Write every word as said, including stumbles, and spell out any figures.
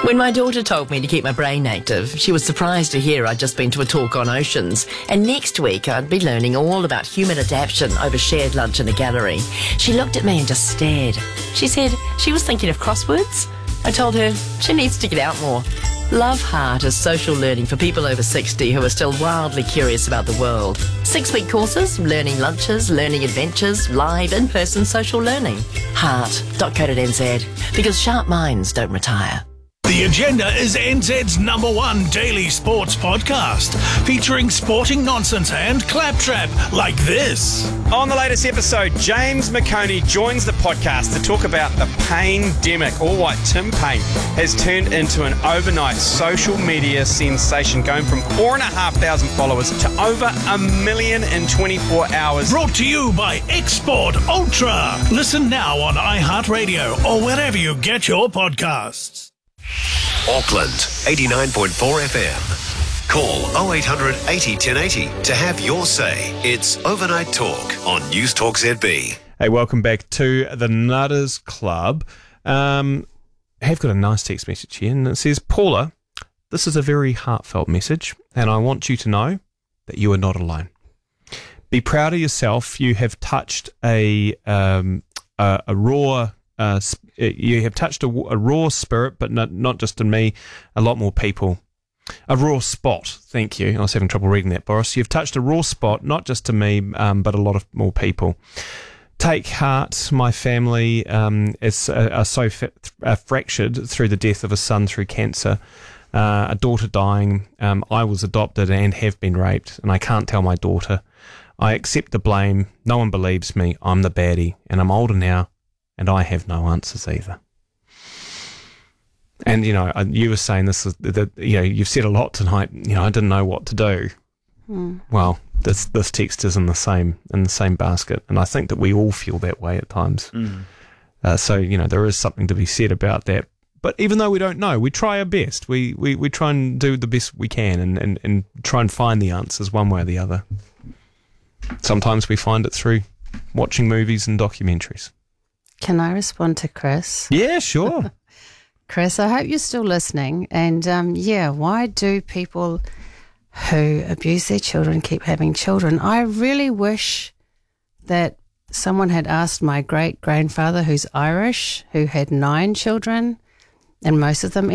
When my daughter told me to keep my brain active, she was surprised to hear I'd just been to a talk on oceans, and next week I'd be learning all about human adaptation over shared lunch in a gallery. She looked at me and just stared. She said she was thinking of crosswords. I told her she needs to get out more. Love Heart is social learning for people over sixty who are still wildly curious about the world. Six-week courses, learning lunches, learning adventures, live in-person social learning. heart dot co dot n z, because sharp minds don't retire. The Agenda is N Z's number one daily sports podcast, featuring sporting nonsense and claptrap like this. On the latest episode, James McConey joins the podcast to talk about the Pain-demic, or what Tim Paine has turned into an overnight social media sensation, going from four and a half thousand followers to over a million in twenty-four hours. Brought to you by Export Ultra. Listen now on iHeartRadio or wherever you get your podcasts. Auckland, eighty-nine point four F M. Call oh eight hundred eighty ten eighty to have your say. It's Overnight Talk on News Talk Z B. Hey, welcome back to the Nutters Club. Um, I have got a nice text message here, and it says, Paula, this is a very heartfelt message, and I want you to know that you are not alone. Be proud of yourself. You have touched a um, a, a raw uh, you have touched a, a raw spirit, but not, not just in me, a lot more people. A raw spot, thank you. I was having trouble reading that, Boris. You've touched a raw spot, not just to me, um, but a lot of more people. Take heart, my family um, is uh, are so fa- uh, fractured through the death of a son through cancer, uh, a daughter dying. Um, I was adopted and have been raped, and I can't tell my daughter. I accept the blame. No one believes me. I'm the baddie, and I'm older now. And I have no answers either. And, you know, you were saying this, is that, you know, you've said a lot tonight, you know, I didn't know what to do. Mm. Well, this this text is in the same in the same basket. And I think that we all feel that way at times. Mm. Uh, so, you know, there is something to be said about that. But even though we don't know, we try our best. We we, we try and do the best we can and, and, and try and find the answers one way or the other. Sometimes we find it through watching movies and documentaries. Can I respond to Chris? Yeah, sure. Chris, I hope you're still listening. And um, yeah, why do people who abuse their children keep having children? I really wish that someone had asked my great-grandfather, who's Irish, who had nine children, and most of them